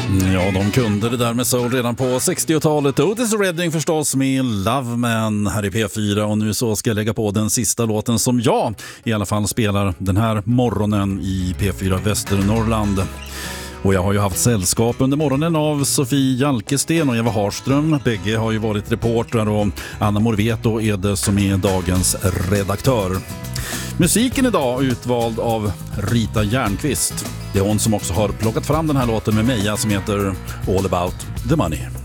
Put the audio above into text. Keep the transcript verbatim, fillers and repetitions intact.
Ja, de kunde det där med soul redan på sextiotalet. Otis Redding förstås med Love Man här i P fyra. Och nu så ska jag lägga på den sista låten som jag i alla fall spelar den här morgonen i P fyra Västernorrland. Och jag har ju haft sällskap under morgonen av Sofie Jalkesten och Eva Harström. Bägge har ju varit reportrar och Anna Morveto är det som är dagens redaktör. Musiken idag utvald av Rita Järnqvist. Det är hon som också har plockat fram den här låten med Meja som heter All About the Money.